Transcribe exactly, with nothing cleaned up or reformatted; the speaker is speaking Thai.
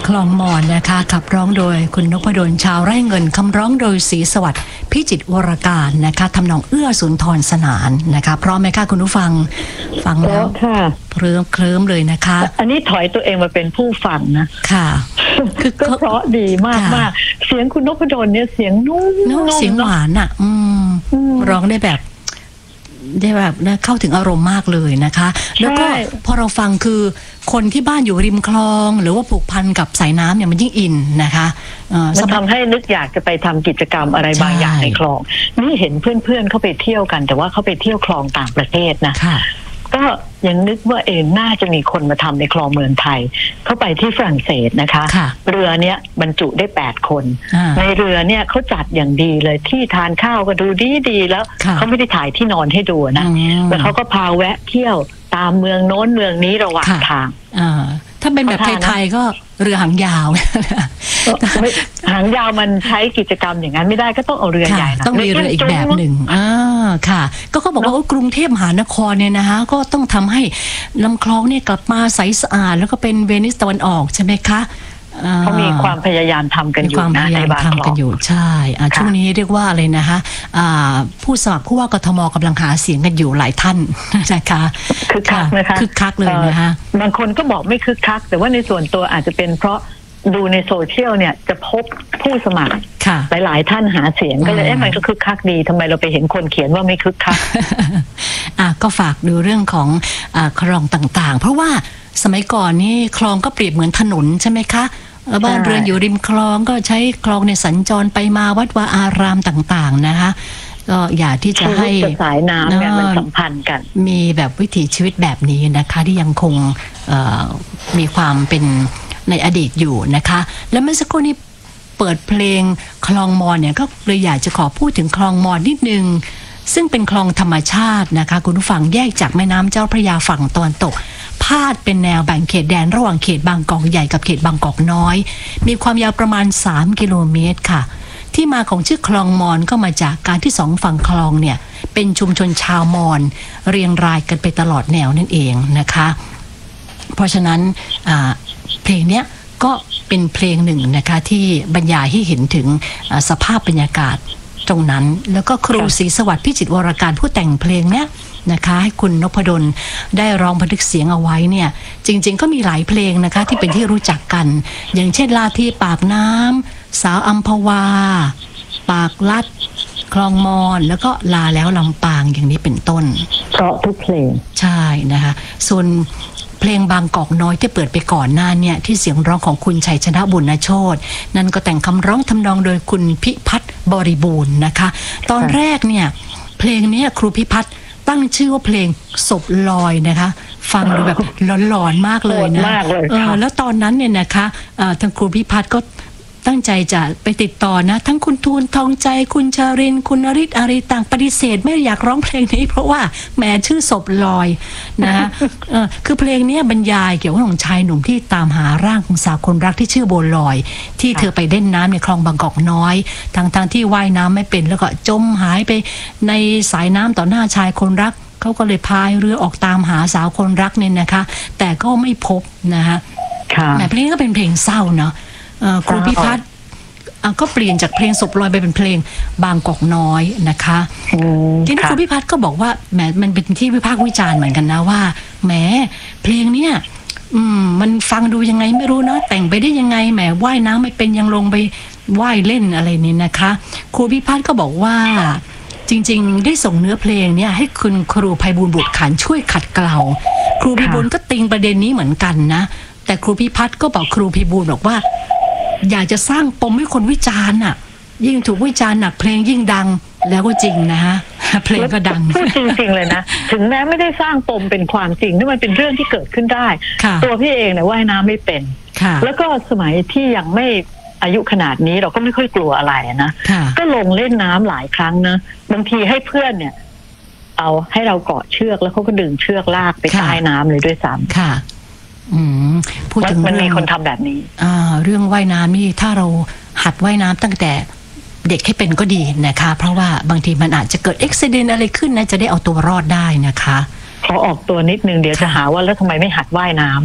คลองมอนนะคะขับร้องโดยคุณนพดลชาวไร่เงินคำร้องโดยศรีสวัสดิ์พิจิตรวรการนะคะทำนองเอื้อสุนทรสนานนะคะพร้อมไหมคะคุณผู้ฟังฟังแล้วค่ะเคลิ้มเคลิ้มเลยนะคะอันนี้ถอยตัวเองมาเป็นผู้ฟังนะค่ะคือก็เพราะดีมากมากเสียงคุณนพดลเนี่ยเสียงนุ่มเสียงหวานอ่ะอืมร้องได้แบบได้แบบเข้าถึงอารมณ์มากเลยนะคะแล้วก็พอเราฟังคือคนที่บ้านอยู่ริมคลองหรือว่าผูกพันกับสายน้ำเนี่ยมันยิ่งอินนะคะมันทำให้นึกอยากจะไปทำกิจกรรมอะไรบางอย่างในคลองนี่เห็นเพื่อนๆเขาไปเที่ยวกันแต่ว่าเขาไปเที่ยวคลองต่างประเทศนะก็ยังนึกว่าเองน่าจะมีคนมาทำในคลองเมืองไทยเข้าไปที่ฝรั่งเศสนะคะเรือเนี้ยบรรจุได้แปดคนในเรือเนี่ยเขาจัดอย่างดีเลยที่ทานข้าวก็ดูดีดีแล้วเขาไม่ได้ถ่ายที่นอนให้ดูนะแล้วเขาก็พาแวะเที่ยวตามเมืองโน้นเมืองนี้ระหว่างทางถ้าเป็นแบบไทยๆก็เรือหางยาวหางยาวมันใช้กิจกรรมอย่างนั้นไม่ได้ก็ต้องเอาเรือใหญ่ต้องมีเรืออีกแบบหนึ่งอ่าค่ะก็เขาบอกว่ากรุงเทพมหานครเนี่ยนะคะก็ต้องทำให้ลำคลองเนี่ยกลับมาใสสะอาดแล้วก็เป็นเวนิสตะวันออกใช่ไหมคะเขามีความพยายามทำกันอยู่นะในบางคลองใช่ช่วงนี้เรียกว่าอะไรนะคะผู้สมัครผู้ว่ากทมกำลังหาเสียงกันอยู่หลายท่านนะคะคึกคักนะคะคึกคักเลยนะคะบางคนก็บอกไม่คึกคักแต่ว่าในส่วนตัวอาจจะเป็นเพราะดูในโซเชียลเนี่ยจะพบผู้สมัครหลายๆท่านหาเสียงก็เลยเอ๊ะมันก็คึกคักดีทำไมเราไปเห็นคนเขียนว่าไม่คึกคักอ่ะก็ฝากดูเรื่องของคลองต่างๆเพราะว่าสมัยก่อนนี่คลองก็เปรียบเหมือนถนนใช่ไหมคะบ้านเรือนอยู่ริมคลองก็ใช้คลองในสัญจรไปมาวัดวาอารามต่างๆนะคะก็อยากที่จะให้สายน้ำเนี่ยมันสัมพันธ์กันมีแบบวิถีชีวิตแบบนี้นะคะที่ยังคงมีความเป็นในอดีตอยู่นะคะแล้วเมื่อสักครู่นี้เปิดเพลงคลองมอนเนี่ยก็เลยอยากจะขอพูดถึงคลองมอนนิดนึงซึ่งเป็นคลองธรรมชาตินะคะคุณผู้ฟังแยกจากแม่น้ำเจ้าพระยาฝั่งตะวันตกพาดเป็นแนวแบ่งเขตแดนระหว่างเขตบางกอกใหญ่กับเขตบางกอกน้อยมีความยาวประมาณสามกิโลเมตรค่ะที่มาของชื่อคลองมอนก็มาจากการที่สองฝั่งคลองเนี่ยเป็นชุมชนชาวมอนเรียงรายกันไปตลอดแนวนั่นเองนะคะเพราะฉะนั้นเพลงนี้ก็เป็นเพลงหนึ่งนะคะที่บรรยายให้เห็นถึงสภาพบรรยากาศตรงนั้นแล้วก็ครูศรีสวัสดิ์พิจิตรวรการผู้แต่งเพลงเนี้ยนะคะให้คุณนพดลได้ร้องบันทึกเสียงเอาไว้เนี่ยจริงๆก็มีหลายเพลงนะคะที่เป็นที่รู้จักกันอย่างเช่นลาทีปากน้ำสาวอัมพวาปากลัดคลองมอนแล้วก็ลาแล้วลำปางอย่างนี้เป็นต้นเพราะทุกเพลงใช่นะคะส่วนเพลงบางกอกน้อยที่เปิดไปก่อนหน้าเนี่ยที่เสียงร้องของคุณชัยชนะบุญโชตินั่นก็แต่งคำร้องทำนองโดยคุณพิพัฒน์บริบูรณ์นะคะตอนแรกเนี่ยเพลงนี้ครูพิพัฒน์ตั้งชื่อว่าเพลงศพลอยนะคะฟังดูแบบหลอนๆมากเลยนะเออแล้วตอนนั้นเนี่ยนะคะทางครูพิพัฒน์ก็ตั้งใจจะไปติดต่อนะทั้งคุณทูลทองใจคุณชารินคุณนริศอารีต่างปฏิเสธไม่อยากร้องเพลงนี้เพราะว่าแหมชื่อศพลอยนะฮะคือเพลงนี้บรรยายเกี่ยวกับของชายหนุ่มที่ตามหาร่างของสาวคนรักที่ชื่อโบลอยที่เธอไปเล่นน้ำในคลองบางกอกน้อยทางทางที่ว่ายน้ำไม่เป็นแล้วก็จมหายไปในสายน้ำต่อหน้าชายคนรักเขาก็เลยพายเรือออกตามหาสาวคนรักเนี่ยนะคะแต่ก็ไม่พบนะฮะแต่เพลงก็เป็นเพลงเศร้าเนาะครูพิพัฒน์ก็เปลี่ยนจากเพลงศพลอยไปเป็นเพลงบางกอกน้อยนะคะทีนี้ครูพิพัฒน์ก็บอกว่าแหมมันเป็นที่วิพากษ์วิจารณ์เหมือนกันนะว่าแหมเพลงเนี้ยอืมมันฟังดูยังไงไม่รู้เนาะแต่งไปได้ยังไงแหมว่ายน้ำไม่เป็นยังลงไปว่ายเล่นอะไรนี่นะคะครูพิพัฒน์ก็บอกว่าจริงๆได้ส่งเนื้อเพลงเนี่ยให้คุณครูไพบูลย์บุตรขันช่วยขัดเกลาครูไพบูลย์ก็ติงประเด็นนี้เหมือนกันนะแต่ครูพิพัฒน์ก็บอกครูไพบูลย์บอกว่าอยากจะสร้างปมให้คนวิจารณ์อ่ะยิ่งถูกวิจารณ์หนักเพลงยิ่งดังแล้วก็จริงนะฮะเพลงก็ดังพูดจริงๆเลยนะถึงแม้ไม่ได้สร้างปมเป็นความจริงที่มันเป็นเรื่องที่เกิดขึ้นได้ตัวพี่เองเนี่ยว่ายน้ำไม่เป็นแล้วก็สมัยที่ยังไม่อายุขนาดนี้เราก็ไม่ค่อยกลัวอะไรนะก็ลงเล่นน้ำหลายครั้งนะบางทีให้เพื่อนเนี่ยเอาให้เราเกาะเชือกแล้วเขาก็ดึงเชือกลากไปใต้น้ำเลยด้วยซ้ำค่ะอืมพูดถึงมันมีคนทำแบบนี้อ่าเรื่องว่ายน้ำนี่ถ้าเราหัดว่ายน้ำตั้งแต่เด็กให้เป็นก็ดีนะคะเพราะว่าบางทีมันอาจจะเกิดอุบัติเหตุอะไรขึ้นนะจะได้เอาตัวรอดได้นะคะขอออกตัวนิดนึงเดี๋ยวจะหาว่าแล้วทำไมไม่หัดว่ายน้ำ